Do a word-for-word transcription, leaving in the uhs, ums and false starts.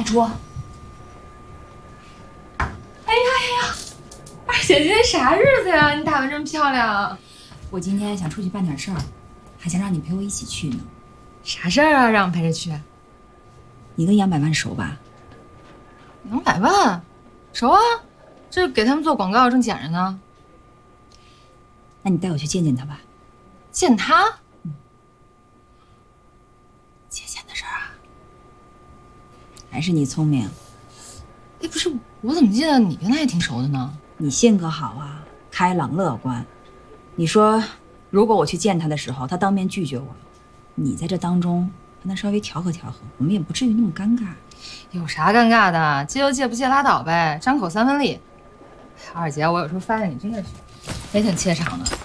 开桌。哎呀呀呀！二姐今天啥日子呀？你打扮这么漂亮。 我今天想出去办点事儿，还想让你陪我一起去呢。 啥事儿啊？让我陪着去？ 你跟杨百万熟吧？ 杨百万，熟啊，这给他们做广告正捡着呢。 那你带我去见见他吧。 见他？ 嗯。借钱的事儿啊？还是你聪明。 哎，不是，我怎么记得你跟他也挺熟的呢？ 你性格好啊，开朗乐观。你说，如果我去见他的时候，他当面拒绝我了，你在这当中跟他稍微调和调和，我们也不至于那么尴尬。 有啥尴尬的？借就借，不借拉倒呗，张口三分利。二姐，我有时候发现你真的是也挺怯场的。